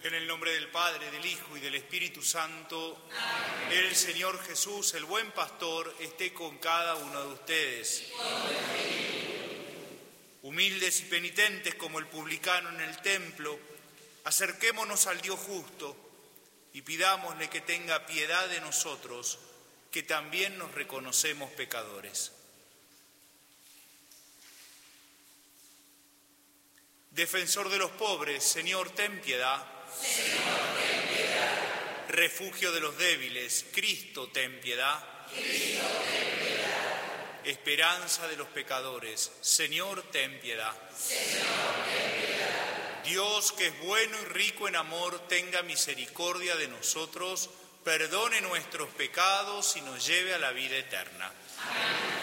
En el nombre del Padre, del Hijo y del Espíritu Santo. Amén. El Señor Jesús, el buen pastor, esté con cada uno de ustedes. Humildes y penitentes como el publicano en el templo, acerquémonos al Dios justo y pidámosle que tenga piedad de nosotros, que también nos reconocemos pecadores. Defensor de los pobres, Señor, ten piedad. Señor, ten piedad. Refugio de los débiles, Cristo, ten piedad. Cristo, ten piedad. Esperanza de los pecadores, Señor, ten piedad. Señor, ten piedad. Dios, que es bueno y rico en amor, tenga misericordia de nosotros, perdone nuestros pecados y nos lleve a la vida eterna.